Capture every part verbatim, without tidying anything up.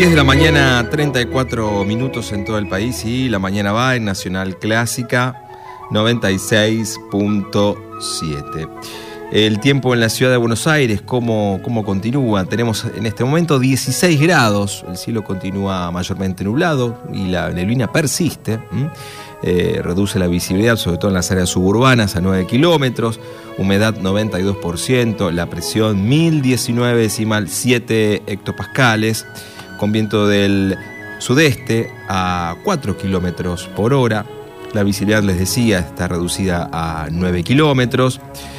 diez de la mañana, treinta y cuatro minutos en todo el país, y la mañana va en Nacional Clásica noventa y seis punto siete. El tiempo en la ciudad de Buenos Aires, ¿cómo, cómo continúa? Tenemos en este momento dieciséis grados, el cielo continúa mayormente nublado y la neblina persiste. Eh, reduce la visibilidad, sobre todo en las áreas suburbanas, a nueve kilómetros, humedad noventa y dos por ciento, la presión mil diecinueve decimal siete hectopascales, con viento del sudeste a cuatro kilómetros por hora. La visibilidad, les decía, está reducida a nueve kilómetros.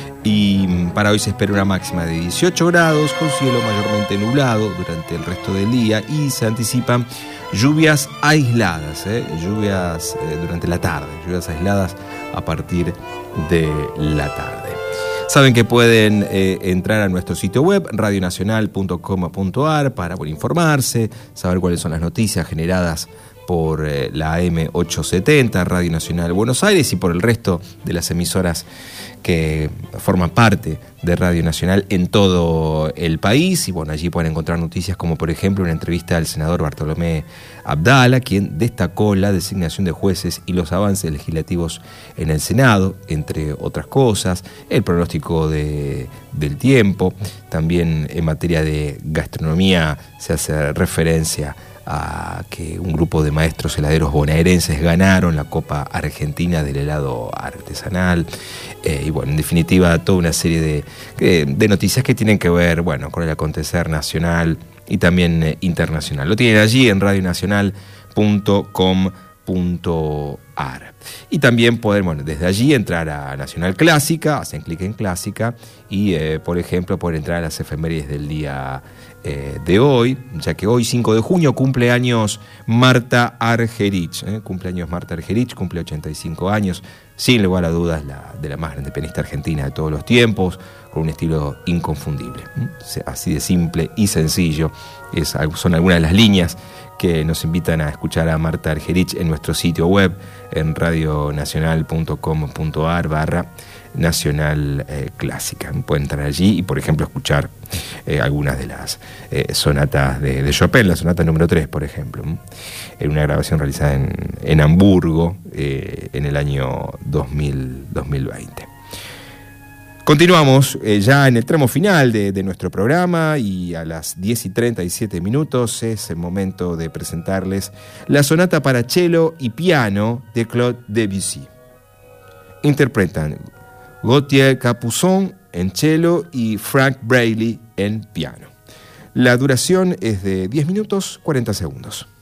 Y para hoy se espera una máxima de dieciocho grados, con cielo mayormente nublado durante el resto del día, y se anticipan lluvias aisladas, ¿eh? lluvias eh, durante la tarde, lluvias aisladas a partir de la tarde. Saben que pueden eh, entrar a nuestro sitio web, radio nacional punto com punto a r, para bueno, informarse, saber cuáles son las noticias generadas por eh, la A M ochocientos setenta, Radio Nacional Buenos Aires, y por el resto de las emisoras que forman parte de Radio Nacional en todo el país. Y bueno, allí pueden encontrar noticias como, por ejemplo, una entrevista al senador Bartolomé Abdala, quien destacó la designación de jueces y los avances legislativos en el Senado, entre otras cosas, el pronóstico de, del tiempo. También en materia de gastronomía se hace referencia a que un grupo de maestros heladeros bonaerenses ganaron la Copa Argentina del helado artesanal. Eh, y bueno, en definitiva, toda una serie de, de, de noticias que tienen que ver, bueno, con el acontecer nacional y también eh, internacional. Lo tienen allí en radio nacional punto com punto a r. Y también pueden, bueno, desde allí entrar a Nacional Clásica, hacen clic en Clásica y, eh, por ejemplo, pueden entrar a las efemérides del día eh, de hoy, ya que hoy, cinco de junio, cumple años Marta Argerich. ¿eh? Cumple años Marta Argerich, cumple ochenta y cinco años, sin lugar a dudas, la, de la más grande pianista argentina de todos los tiempos, con un estilo inconfundible. ¿eh? Así de simple y sencillo es, son algunas de las líneas que nos invitan a escuchar a Marta Argerich en nuestro sitio web, en radio nacional punto com punto a r barra Nacional eh, Clásica. Pueden entrar allí y, por ejemplo, escuchar eh, algunas de las eh, sonatas de, de Chopin, la sonata número tres, por ejemplo, ¿eh? en una grabación realizada en, en Hamburgo eh, en el año dos mil veinte. Continuamos eh, ya en el tramo final de, de nuestro programa, y a las diez y treinta y siete minutos es el momento de presentarles la sonata para cello y piano de Claude Debussy. Interpretan Gauthier Capuçon en cello y Frank Braley en piano. La duración es de diez minutos cuarenta segundos.